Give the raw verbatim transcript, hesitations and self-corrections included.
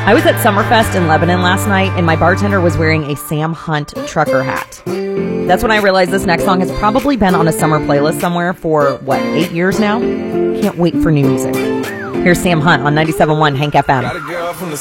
I was at Summerfest in Lebanon last night, and my bartender was wearing a Sam Hunt trucker hat. That's when I realized this next song has probably been on a summer playlist somewhere for, what, eight years now? Can't wait for new music. Here's Sam Hunt on ninety-seven point one Hank F M.